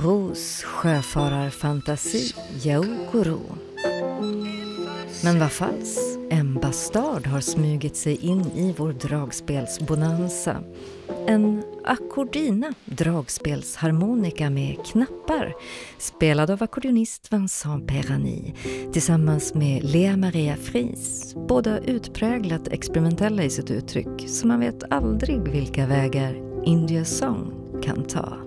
Gros sjöfararfantasi Yaokoro. Men vad falls, en bastard har smugit sig in i vår dragspelsbonanza. En akkordina dragspelsharmonika med knappar, spelad av ackordionist Vincent Perani tillsammans med Lea Maria Fries, båda utpräglat experimentella i sitt uttryck, så man vet aldrig vilka vägar India Song kan ta.